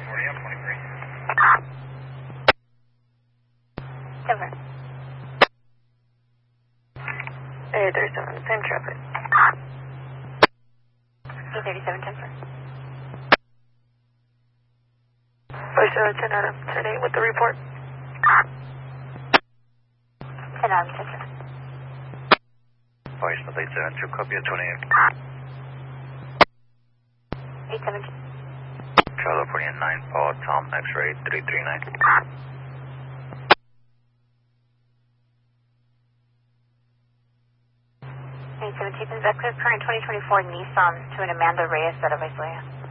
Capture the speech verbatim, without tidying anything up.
forty up, twenty-three. Denver. Hey, thirty-seven, same traffic. E thirty-seven, Denver. five seven, ten Adam, ten eight with the report. ten Adam, Denver. Voice with eight seven two, copy at twenty-eight. eight seven two. Charlie forty nine, Paul, Tom, X-ray three three nine. eight seven two, Vector, current twenty twenty-four Nissan to an Amanda Reyes out of Islaya.